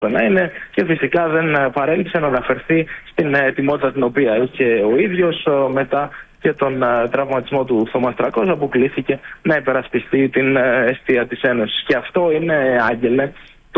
να είναι, και φυσικά δεν παρέλειψε να αναφερθεί στην ετοιμότητα την οποία είχε ο ίδιος μετά και τον τραυματισμό του Θωμάς Τρακόζα, που κλήθηκε να υπερασπιστεί την εστία της Ένωσης. Και αυτό είναι, Άγγελε,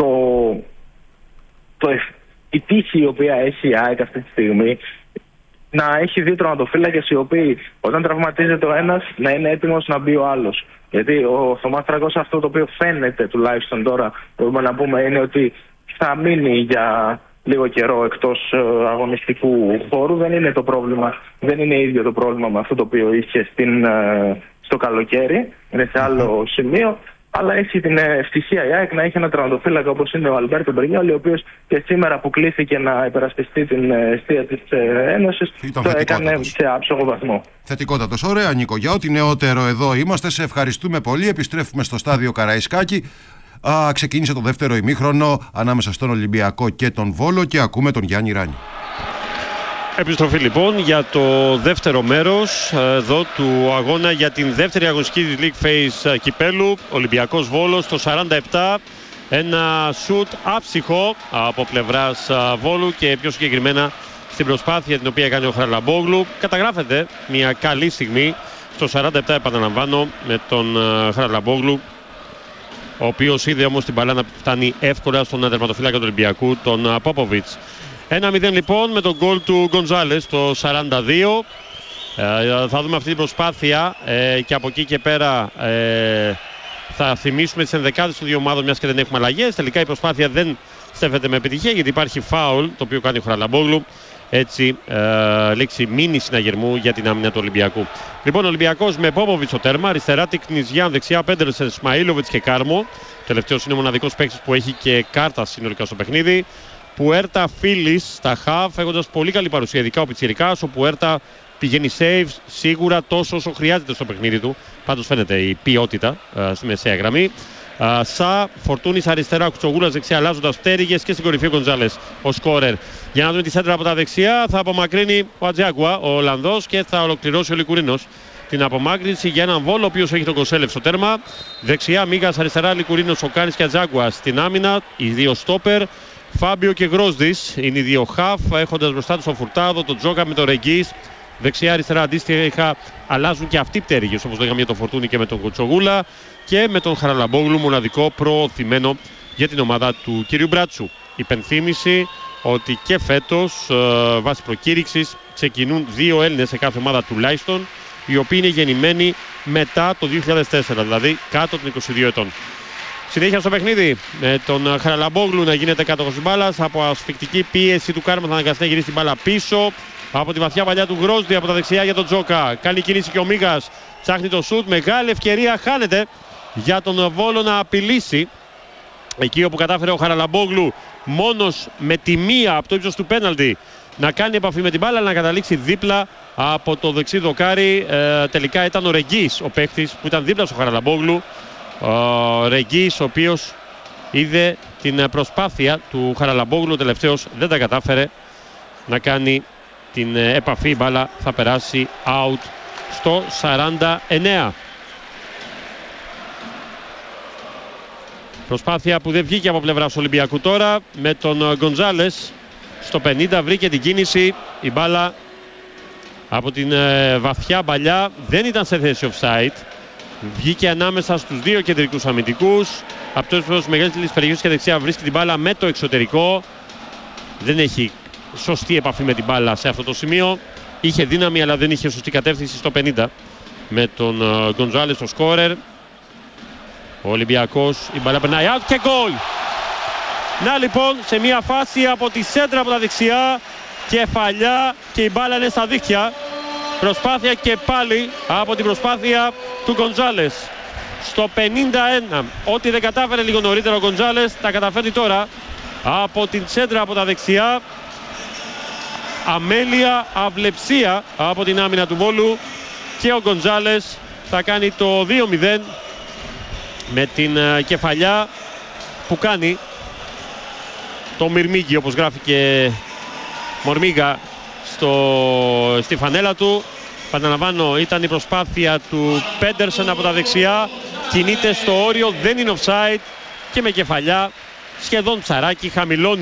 η τύχη η οποία έχει η ΑΕΚ αυτή τη στιγμή, να έχει δύο τερματοφύλακες οι οποίοι όταν τραυματίζεται ο ένας να είναι έτοιμος να μπει ο άλλος. Γιατί ο Θωμάς Τρακόζα, αυτό το οποίο φαίνεται τουλάχιστον τώρα μπορούμε να πούμε, είναι ότι θα μείνει για λίγο καιρό εκτός αγωνιστικού χώρου. Δεν είναι το πρόβλημα, δεν είναι ίδιο το πρόβλημα με αυτό το οποίο είχε στο καλοκαίρι, είναι σε άλλο σημείο. Αλλά έχει την ευτυχία η ΑΕΚ να έχει ένα τερματοφύλακα όπως είναι ο Αλμπέρτο Μπρινιόλι, ο οποίος και σήμερα που κλήθηκε να υπερασπιστεί την εστία της Ένωσης, το έκανε σε άψογο βαθμό. Θετικότατος. Ωραία, Νίκο. Για ό,τι νεότερο εδώ είμαστε. Σε ευχαριστούμε πολύ. Επιστρέφουμε στο στάδιο Καραϊσκάκη. Ξεκίνησε το δεύτερο ημίχρονο ανάμεσα στον Ολυμπιακό και τον Βόλο και ακούμε τον Γιάννη Ράνη. Επιστροφή λοιπόν για το δεύτερο μέρος εδώ του αγώνα για την δεύτερη αγωνιστική της League Phase κυπέλου. Ολυμπιακός Βόλος το 47. Ένα σουτ άψυχο από πλευράς Βόλου και πιο συγκεκριμένα στην προσπάθεια την οποία κάνει ο Χαραλαμπόγλου. Καταγράφεται μια καλή στιγμή στο 47, επαναλαμβάνω, με τον Χαραλαμπόγλου, ο οποίος είδε όμως την μπάλα να φτάνει εύκολα στον τερματοφύλακα του Ολυμπιακού, τον Πόποβιτς. 1-0 λοιπόν με τον γκολ του Γκοντζάλες το 42. Θα δούμε αυτή την προσπάθεια και από εκεί και πέρα θα θυμίσουμε τις ενδεκάδες των δύο ομάδων, μιας και δεν έχουμε αλλαγές. Τελικά η προσπάθεια δεν στέφεται με επιτυχία γιατί υπάρχει φάουλ το οποίο κάνει ο Χαραλαμπόγλου. Έτσι λήξη μίνι συναγερμού για την άμυνα του Ολυμπιακού. Λοιπόν, ο Ολυμπιακός με Πόποβιτς στο τέρμα, αριστερά Τικνιζιάν, δεξιά Πέντερσεν, Σμαΐλοβιτς και Κάρμο. Τελευταίος είναι ο μοναδικός παίκτης που έχει και κάρτα συνολικά στο παιχνίδι. Πουέρτα Φίλης στα χαφ, έχοντας πολύ καλή παρουσία, ειδικά ο Πιτσιρικάς. Ο Πουέρτα πηγαίνει saves σίγουρα τόσο όσο χρειάζεται στο παιχνίδι του. Πάντως φαίνεται η ποιότητα στη μεσαία γραμμή. Σα, Φορτούνης αριστερά, Κουτσογούλας δεξιά, αλλάζοντας πτέρυγες και στην κορυφή ο Γκοντζάλες, ο σκόρερ. Για να δούμε τη σέντρα από τα δεξιά, θα απομακρύνει ο Ατζιάγκουα, ο Ολλανδός, και θα ολοκληρώσει ο Λικουρίνος την απομάκρυνση για έναν Βόλο, ο οποίος έχει τον Κοσέλεφ στο τέρμα. Δεξιά Μίγας, αριστερά Λικουρίνος, ο Κάνης και Ατζιάγκουα στην άμυνα, οι δύο στόπερ. Φάμπιο και Γκρόσδης είναι οι δύο χαφ, έχοντας μπροστά τους τον Φουρτάδο, τον Τζόκα με τον Ρεγκής. Δεξιά-αριστερά αντίστοιχα αλλάζουν και αυτοί πτέρυγες, όπως λέγαμε για τον Φορτούνη και με τον Κουτσογούλα, και με τον Χαραλαμπόγλου, μοναδικό προωθημένο για την ομάδα του κυρίου Μπράτσου. Υπενθύμηση ότι και φέτος βάσει προκήρυξης ξεκινούν δύο Έλληνες σε κάθε ομάδα τουλάχιστον, οι οποίοι είναι γεννημένοι μετά το 2004, δηλαδή κάτω των 22 ετών. Συνέχεια στο παιχνίδι με τον Χαραλαμπόγλου να γίνεται κάτοχος της μπάλας. Από ασφικτική πίεση του Κάρμα θα αναγκαστεί να γυρίσει την μπάλα πίσω. Από τη βαθιά παλιά του Γκρόσδη, από τα δεξιά για τον Τζόκα. Κάνει κίνηση και ο Μίγας. Ψάχνει το σουτ. Μεγάλη ευκαιρία χάνεται για τον Βόλο να απειλήσει. Εκεί όπου κατάφερε ο Χαραλαμπόγλου μόνος με τη μία από το ύψος του πέναλτι να κάνει επαφή με την μπάλα, να καταλήξει δίπλα από το δεξί δοκάρι. Τελικά ήταν ο Ρεγκής ο παίχτης που ήταν δίπλα στο Χαραλαμπόγλου. Ο Ρεγκής, ο οποίος είδε την προσπάθεια του Χαραλαμπόγλου, τελευταίος δεν τα κατάφερε να κάνει την επαφή. Η μπάλα θα περάσει out στο 49. Προσπάθεια που δεν βγήκε από πλευράς Ολυμπιακού τώρα με τον Γκοντζάλες. Στο 50 βρήκε την κίνηση, η μπάλα από την βαθιά παλιά δεν ήταν σε θέση offside. Βγήκε ανάμεσα στους δύο κεντρικούς αμυντικούς. Από το ύψος μεγαλύτερης περιοχής και δεξιά βρίσκει την μπάλα με το εξωτερικό. Δεν έχει σωστή επαφή με την μπάλα σε αυτό το σημείο. Είχε δύναμη αλλά δεν είχε σωστή κατεύθυνση στο 50 με τον Γκοντζάλες στο σκόρερ. Ο Ολυμπιακός, η μπάλα περνάει out και γκολ. Να λοιπόν, σε μια φάση από τη σέντρα από τα δεξιά, κεφαλιά και η μπάλα είναι στα δίχτυα. Προσπάθεια και πάλι από την προσπάθεια του Γκοντζάλες. Στο 51, ό,τι δεν κατάφερε λίγο νωρίτερα ο Γκοντζάλες, τα καταφέρει τώρα από την σέντρα από τα δεξιά. Αμέλεια, αυλεψία από την άμυνα του Βόλου και ο Γκοντζάλες θα κάνει το 2-0 με την κεφαλιά που κάνει το Μυρμήγκι, όπως γράφει και Μορμίγα στη φανέλα του. Επαναλαμβάνω, ήταν η προσπάθεια του Πέντερσεν από τα δεξιά, κινείται στο όριο, δεν είναι offside και με κεφαλιά σχεδόν ψαράκι χαμηλώνει